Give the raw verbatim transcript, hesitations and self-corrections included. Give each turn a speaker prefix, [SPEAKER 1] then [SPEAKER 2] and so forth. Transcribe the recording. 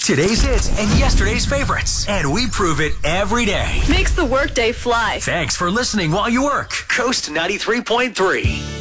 [SPEAKER 1] Today's hits and yesterday's favorites. And we prove it every day.
[SPEAKER 2] Makes the workday fly.
[SPEAKER 1] Thanks for listening while you work. Coast ninety-three point three.